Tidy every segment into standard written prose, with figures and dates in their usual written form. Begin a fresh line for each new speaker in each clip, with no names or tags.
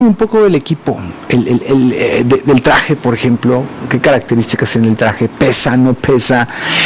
Un poco del equipo, del traje, por ejemplo, qué características en el traje, pesa, no pesa,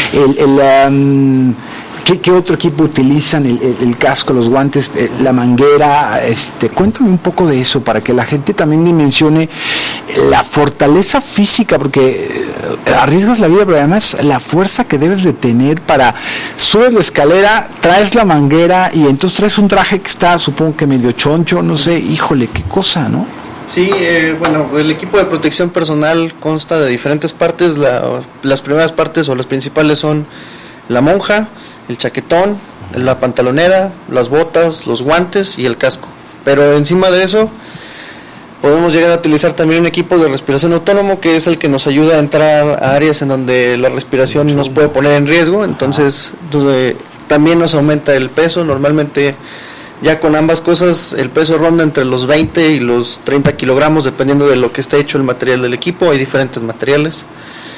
¿qué otro equipo utilizan, el casco, los guantes, la manguera, cuéntame un poco de eso para que la gente también dimensione la fortaleza física, porque arriesgas la vida, pero además la fuerza que debes de tener para subes la escalera, traes la manguera y entonces traes un traje que está, supongo que medio choncho, no sé, híjole, qué cosa, ¿no?
Sí, bueno, el equipo de protección personal consta de diferentes partes. Las primeras partes o las principales son la monja, el chaquetón, la pantalonera, las botas, los guantes y el casco. Pero encima de eso podemos llegar a utilizar también un equipo de respiración autónomo, que es el que nos ayuda a entrar a áreas en donde la respiración nos puede poner en riesgo. Entonces también nos aumenta el peso. Normalmente ya con ambas cosas el peso ronda entre los 20 y los 30 kilogramos dependiendo de lo que esté hecho el material del equipo. Hay diferentes materiales.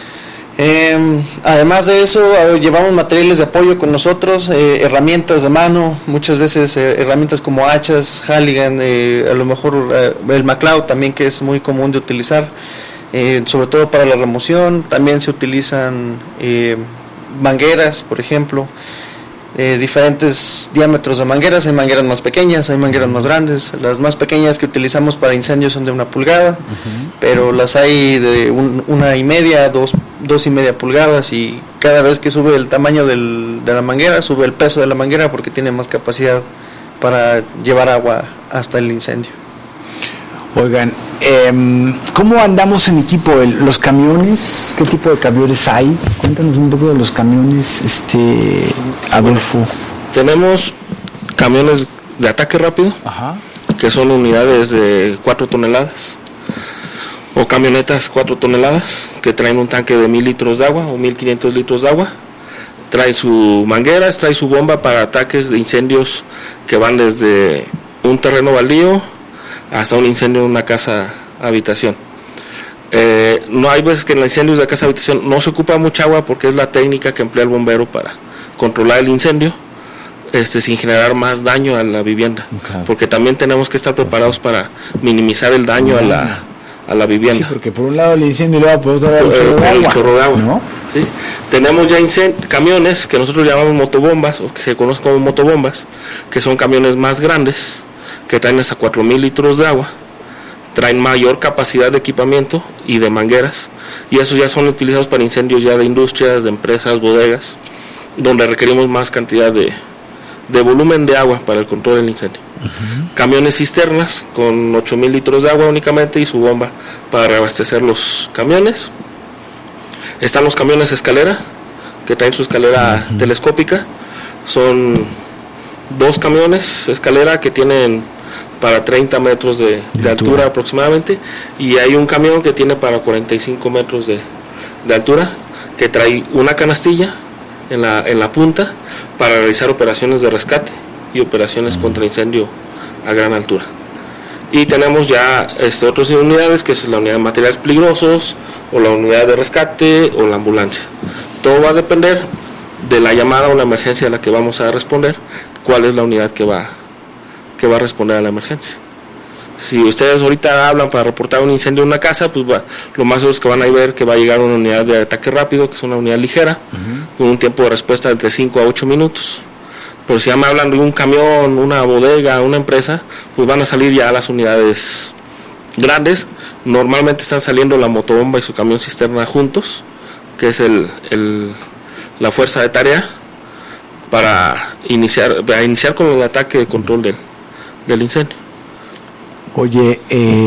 Además de eso, llevamos materiales de apoyo con nosotros, herramientas de mano, muchas veces herramientas como hachas, Halligan, a lo mejor el MacLeod también, que es muy común de utilizar, sobre todo para la remoción. También se utilizan mangueras, por ejemplo, diferentes diámetros de mangueras. Hay mangueras más pequeñas, hay mangueras más grandes. Las más pequeñas que utilizamos para incendios son de 1 pulgada, pero las hay de 1,5, 2,5 pulgadas, y cada vez que sube el tamaño de la manguera, sube el peso de la manguera porque tiene más capacidad para llevar agua hasta el incendio.
Oigan, ¿cómo andamos en equipo? ¿Los camiones? ¿Qué tipo de camiones hay? Cuéntanos un poco de los camiones, Adolfo.
Tenemos camiones de ataque rápido, que son unidades de 4 toneladas, o camionetas 4 toneladas, que traen un tanque de 1,000 litros de agua o 1,500 litros de agua. Trae su mangueras, trae su bomba para ataques de incendios que van desde un terreno baldío hasta un incendio en una casa habitación. No hay veces que en los incendios de casa habitación no se ocupa mucha agua, porque es la técnica que emplea el bombero para controlar el incendio, sin generar más daño a la vivienda, porque también tenemos que estar preparados para minimizar el daño a la vivienda.
Sí, porque por un lado el incendio y luego por otro lado
el chorro de agua, ¿no? ¿Sí? Tenemos ya camiones que nosotros llamamos motobombas, o que se conocen como motobombas, que son camiones más grandes, que traen hasta 4,000 litros de agua, traen mayor capacidad de equipamiento y de mangueras, y esos ya son utilizados para incendios ya de industrias, de empresas, bodegas, donde requerimos más cantidad de volumen de agua para el control del incendio. Camiones cisternas con 8,000 litros de agua únicamente y su bomba para reabastecer los camiones. Están los camiones escalera, que traen su escalera telescópica. Son 2 camiones escalera que tienen para 30 metros de altura aproximadamente, y hay un camión que tiene para 45 metros de altura, que trae una canastilla en la punta para realizar operaciones de rescate y operaciones contra incendio a gran altura. Y tenemos ya otras unidades, que es la unidad de materiales peligrosos, o la unidad de rescate, o la ambulancia. Todo va a depender de la llamada o la emergencia a la que vamos a responder, cuál es la unidad que va a responder a la emergencia. Si ustedes ahorita hablan para reportar un incendio en una casa, pues lo más seguro es que van a ver que va a llegar una unidad de ataque rápido, que es una unidad ligera, con un tiempo de respuesta de entre 5 a 8 minutos. Pero si ya me hablan de un camión, una bodega, una empresa, pues van a salir ya las unidades grandes. Normalmente están saliendo la motobomba y su camión cisterna juntos, que es la fuerza de tarea, para iniciar con el ataque de control del incendio.
Oye,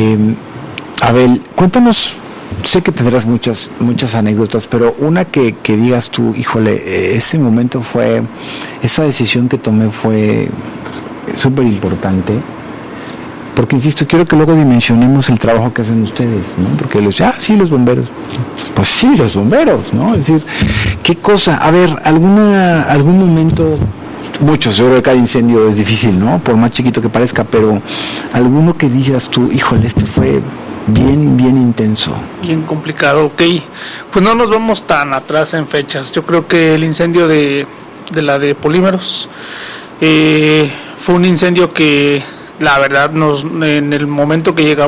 Abel, cuéntanos, sé que tendrás muchas anécdotas, pero una que digas tú, híjole, ese momento esa decisión que tomé fue súper importante, porque insisto, quiero que luego dimensionemos el trabajo que hacen ustedes, ¿no? Porque sí, los bomberos, pues sí, los bomberos, ¿no? Es decir, qué cosa, a ver, algún momento, muchos, yo creo que cada incendio es difícil, ¿no? Por más chiquito que parezca, pero alguno que digas tú, híjole, fue bien intenso.
Bien complicado, ok. Pues no nos vamos tan atrás en fechas. Yo creo que el incendio de la de Polímeros fue un incendio que, la verdad, en el momento que llegamos